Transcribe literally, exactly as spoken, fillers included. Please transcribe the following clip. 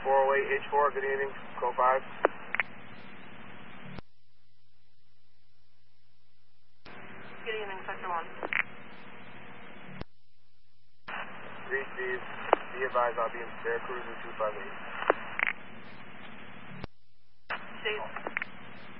four oh eight H four, good evening, code five. Good evening, Sector one. Three Steve, be advised I'll be in Bear Cruiser two five eight. Steve.